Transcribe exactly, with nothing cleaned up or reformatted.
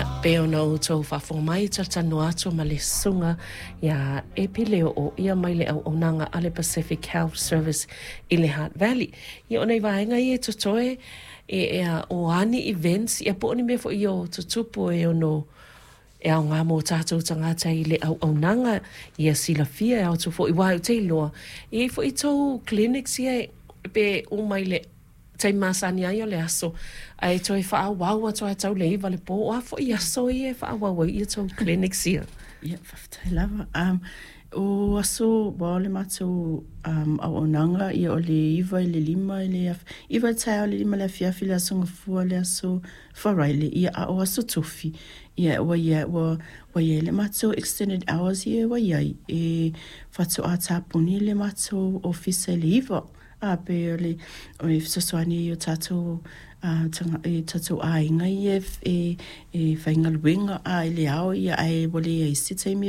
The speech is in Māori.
Ia, peo na o tau whawhomai tatanu atu ma le sunga ia epileo o ia mai le au onanga ale Pacific Health Service i le Hutt Valley. Ia o nei vaenga i e tutoe e ea o ani events ia po ni me fo i o tutupu e ono e au ngā mō tātou tangata i le au onanga ia sila fia e au tu fo i wai o te iloa. I fo i tau clinics ia pe o mai le tai masani ai o le aso ai toi fa wow what I tau le iva le po a fo ia so ia fa wow ia tau clinics ia ia fa tai lava um o aso ba le mato um au onanga ia o le iva le lima le iva tai le lima le fia fila songa fu le aso fa raile ia o aso tofi ia wa ia wa wa ia le mato extended hours ia wa ia e fa to atapuni le mato office le iva a pe le o e fsoswani o tato a tanga e tato a inga e e e fainga luenga a le ao ia ai bole e sitse